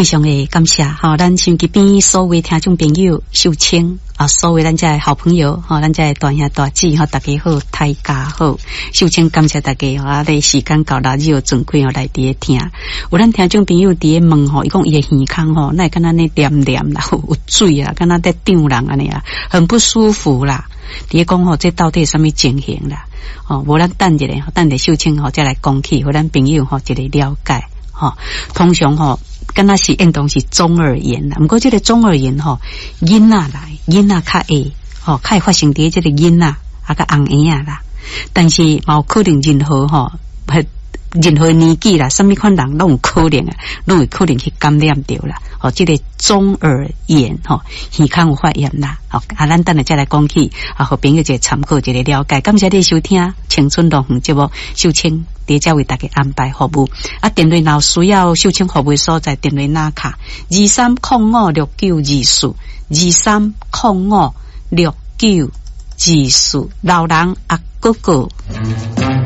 非常的感谢哈，咱手机边所有听众朋友秀清啊，所有咱这好朋友哈，咱这大兄大姐哈，大家好，大家好，秀清感谢大家哈，在时间到了就准备来伫听，有咱听众朋友伫问吼，伊讲伊的耳孔吼，那敢若那黏黏啦，有水啊，敢若在张人安尼啊，很不舒服啦。伫讲吼，这到底什么情形啦？哦，无咱等一下，等下秀清吼再来讲起，互咱朋友吼一个了解吼。通常吼，敢若是应当是中耳炎啦，不过这个中耳炎吼，囡仔来，囡仔较会吼，较会发生伫这个囡仔啊个红婴仔啦。但是冇可能任何吼，任何年纪啦，什么款人拢有可能啊，拢有可能去感染掉啦。哦，这个中耳炎吼，耳孔有发炎啦。好，咱等下再来讲起，互朋友一个参考，一个了解。感谢你收听《青春乐园》节目，秀清伫遮为大家安排服务。啊，电话若需要秀清服务所在，电话哪卡23056924，23056924，老人啊哥哥。